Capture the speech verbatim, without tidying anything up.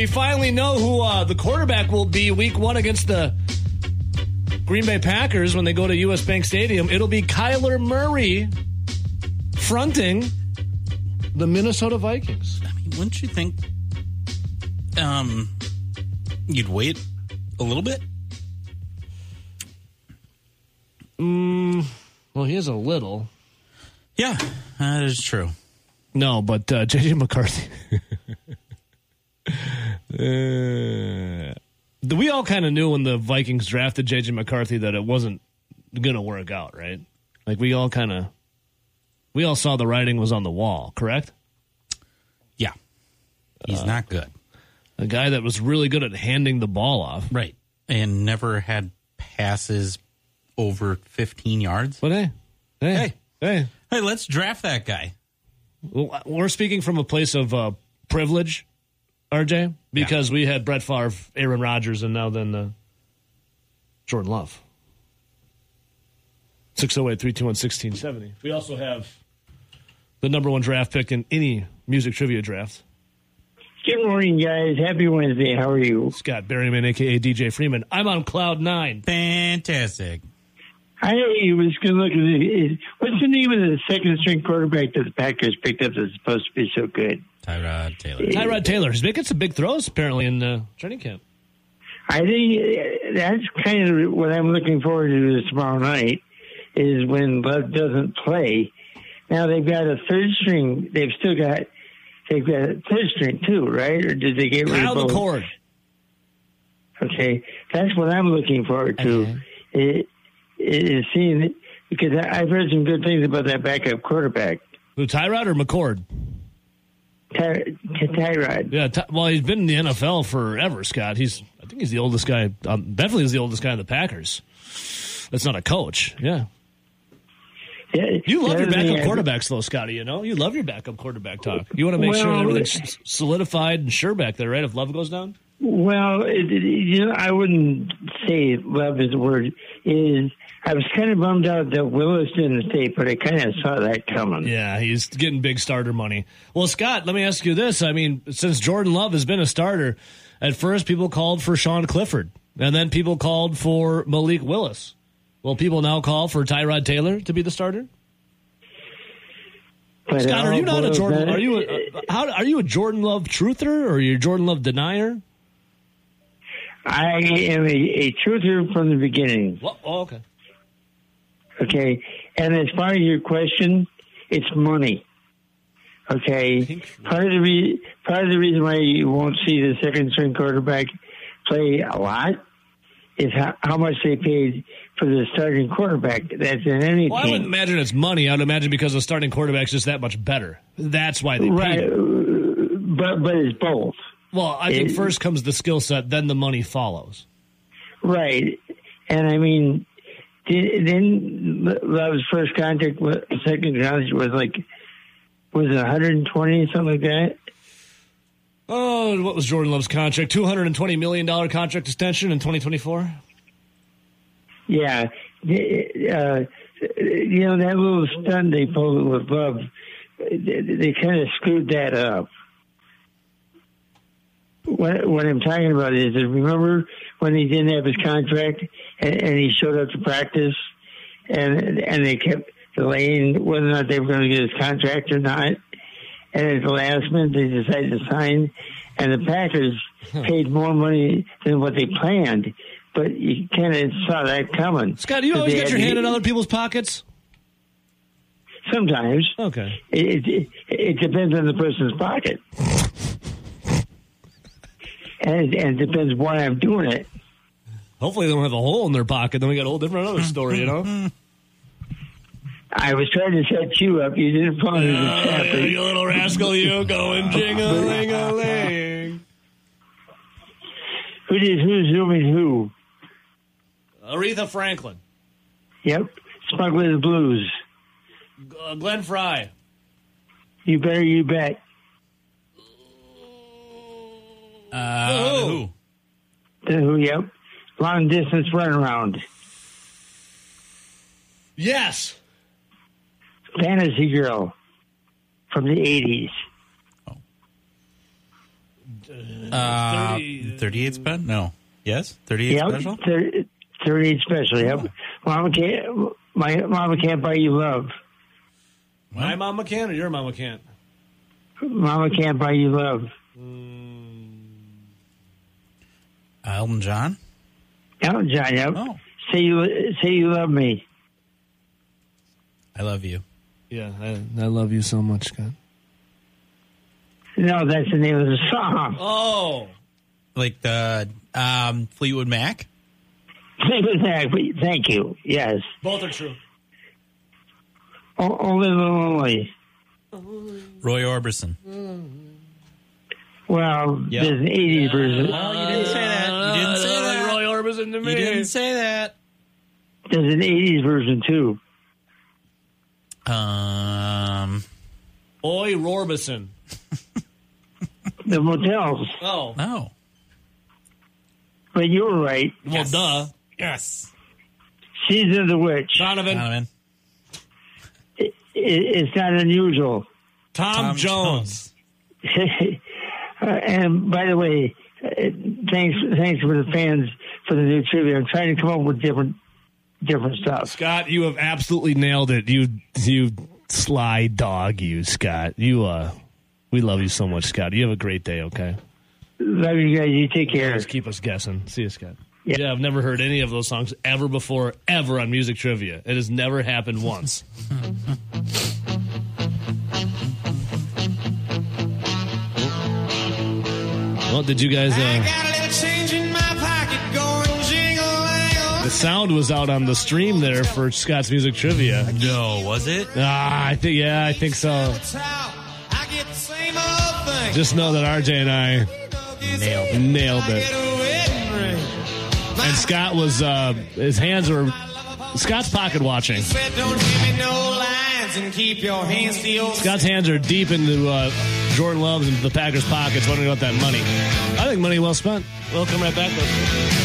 we finally know who uh, the quarterback will be week one against the Green Bay Packers when they go to U S Bank Stadium. It'll be Kyler Murray fronting the Minnesota Vikings. I mean, wouldn't you think um, you'd wait a little bit? Mm, well, he is a little. Yeah, that is true. No, but uh, J J McCarthy. uh, we all kind of knew when the Vikings drafted J J McCarthy that it wasn't going to work out, right? Like, we all kind of, we all saw the writing was on the wall, correct? Yeah. He's uh, not good. A guy that was really good at handing the ball off. Right. And never had passes over fifteen yards. But hey, hey, hey, hey, hey, let's draft that guy. Well, we're speaking from a place of uh, privilege, R J, because yeah. we had Brett Favre, Aaron Rodgers, and now then uh, Jordan Love. six oh eight, three two one, one six seven oh. We also have the number one draft pick in any music trivia draft. Good morning, guys. Happy Wednesday. How are you? Scott Berryman, a k a. D J Freeman. I'm on Cloud nine. Fantastic. I was going to look at it. What's the name of the second-string quarterback that the Packers picked up that's supposed to be so good? Tyrod Taylor. Tyrod Taylor. He's making some big throws, apparently, in uh, training camp. I think that's kind of what I'm looking forward to this tomorrow night, is when Love doesn't play. Now, they've got a third string. They've still got they've got a third string, too, right? Or did they get rid Kyle of both? McCord. Okay. That's what I'm looking forward to. Okay. It, is seeing, because I've heard some good things about that backup quarterback. Who, Tyrod or McCord? Ty, Tyrod. Yeah, ty- well, he's been in the N F L forever, Scott. He's, I think he's the oldest guy. Um, definitely is the oldest guy in the Packers. That's not a coach. Yeah. Yeah, you love your backup I, quarterbacks, though, Scotty. You know, you love your backup quarterback talk. You want to make well, sure everything's solidified and sure back there, right? If Love goes down. Well, it, it, you know, I wouldn't say love is the word. Is I was kind of bummed out that Willis didn't stay, but I kind of saw that coming. Yeah, he's getting big starter money. Well, Scott, let me ask you this. I mean, since Jordan Love has been a starter, at first people called for Sean Clifford, and then people called for Malik Willis. Will people now call for Tyrod Taylor to be the starter? But Scott, are you not a Jordan? That, are you a, how are you a Jordan Love truther or are you a Jordan Love denier? I am a, a truther from the beginning. Well, oh, okay. Okay, and as far as your question, it's money. Okay, part of the re- part of the reason why you won't see the second string quarterback play a lot is how, how much they paid for the starting quarterback. That's in any well, team. I wouldn't imagine it's money. I would imagine because the starting quarterback's just that much better. That's why they right, paid it. But but it's both. Well, I think it, first comes the skill set, then the money follows. Right, and I mean, then Love's first contract, second contract was like, was it one hundred twenty, something like that? Oh, what was Jordan Love's contract? two hundred twenty million dollars contract extension in twenty twenty-four? Yeah. Uh, you know, that little stunt they pulled with Love, they, they kind of screwed that up. What, what I'm talking about is, remember when he didn't have his contract and, and he showed up to practice and and they kept delaying whether or not they were going to get his contract or not. And at the last minute, they decided to sign, and the Packers paid more money than what they planned. But you kind of saw that coming. Scott, do you always get your hand in other people's pockets? Sometimes. Okay. It, it, it depends on the person's pocket. and, and it depends why I'm doing it. Hopefully they don't have a hole in their pocket. Then we got a whole different other story, you know? I was trying to set you up. You didn't fall into the trap. Oh, you little rascal, you going jing-a-ling-a-ling. Who did, who's doing who? Aretha Franklin. Yep. Smuggler's Blues. Uh, Glenn Frey. You better, you bet. Uh, who? who? The who, yep. Long distance runaround. Yes. Fantasy Girl from the eighties. Oh. Uh, thirty thirty-eight spent? No. Yes? thirty-eight Yep, special? thirty, thirty-eight special. Yep. Mama can't. My mama can't buy you love. My mama can or your mama can't? Mama can't buy you love. Uh, Elton John? Elton John. Yep. Oh. Say you say you love me. I love you. Yeah, I, I love you so much, Scott. No, that's the name of the song. Oh. Like the um, Fleetwood Mac? Thank you. Yes. Both are true. O- Only the lonely. Roy Orbison. Well, Yep. there's an eighties version. Oh, you didn't say that. You didn't say that. Roy Orbison to me. You didn't say that. There's an eighties version too. Um. Oi, Rorbison. The Motels. Oh. Oh. But you were right. Well, Yes. duh. Yes. Season of the Witch. Donovan. Donovan. It, it, it's not unusual. Tom, Tom Jones. uh, and by the way, uh, thanks thanks for the fans for the new trivia. I'm trying to come up with different different stuff. Scott, you have absolutely nailed it. You you sly dog, you, Scott. You uh we love you so much, Scott. You have a great day, okay? Love you guys. You take care. Just keep us guessing. See you, Scott. Yeah. Yeah, I've never heard any of those songs ever before, ever on Music Trivia. It has never happened once. Well, did you guys... Uh, the sound was out on the stream there for Scott's Music Trivia. No, was it? Ah, I think, yeah, I think so. Just know that R J and I Nailed nailed it. And Scott was, uh, his hands were, Scott's pocket watching. Scott's hands are deep into uh, Jordan Love's and the Packers' pockets, wondering about that money. I think money well spent. We'll come right back with